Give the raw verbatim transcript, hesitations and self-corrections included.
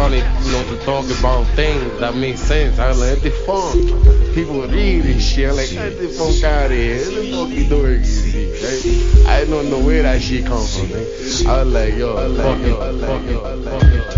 started, you know, to talk about things that make sense. I was like, what the fuck? People read this shit. I'm like, get the fuck out of here. What the fuck you doing this shit, right? I don't know where that shit come from, man. I was like, yo, fuck it, fuck it, fuck it.